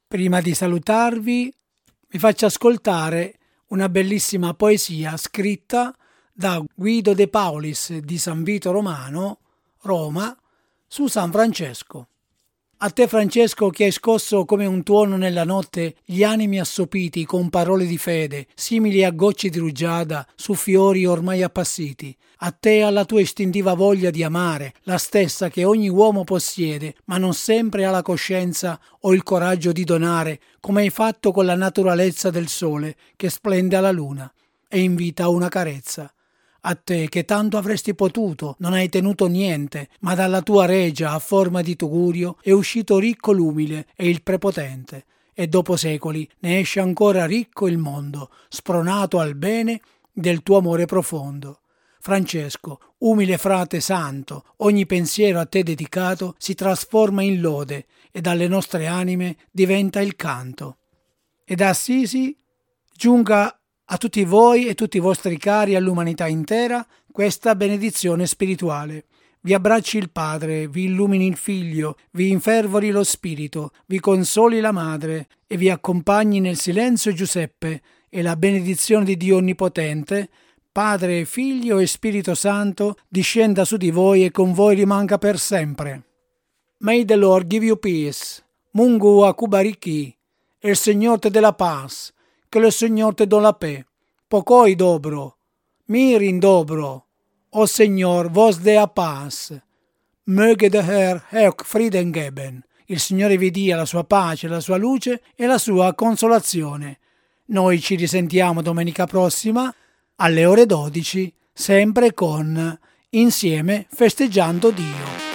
Prima di salutarvi, vi faccio ascoltare una bellissima poesia scritta da Guido De Paulis di San Vito Romano, Roma, su San Francesco. A te, Francesco, che hai scosso come un tuono nella notte gli animi assopiti con parole di fede, simili a gocce di rugiada su fiori ormai appassiti. A te, alla tua istintiva voglia di amare, la stessa che ogni uomo possiede, ma non sempre ha la coscienza o il coraggio di donare, come hai fatto con la naturalezza del sole che splende alla luna e invita a una carezza. A te che tanto avresti potuto, non hai tenuto niente, ma dalla tua regia a forma di tugurio è uscito ricco l'umile e il prepotente, e dopo secoli ne esce ancora ricco il mondo, spronato al bene del tuo amore profondo. Francesco, umile frate santo, ogni pensiero a te dedicato si trasforma in lode e dalle nostre anime diventa il canto. E da Assisi giunga a tutti voi e tutti i vostri cari, all'umanità intera, questa benedizione spirituale. Vi abbracci il Padre, vi illumini il Figlio, vi infervori lo Spirito, vi consoli la Madre e vi accompagni nel silenzio Giuseppe, e la benedizione di Dio Onnipotente, Padre, Figlio e Spirito Santo, discenda su di voi e con voi rimanga per sempre. May the Lord give you peace. Mungu akubariki. El Señor te dé la paz. Que el Señor te dé la paix. Pokoj dobro. Mirin dobro. O Señor, vos dé a paz. Möge der Herr euch Frieden geben. Il Signore vi dia la sua pace, la sua luce e la sua consolazione. Noi ci risentiamo domenica prossima alle ore 12, sempre con Insieme festeggiando Dio.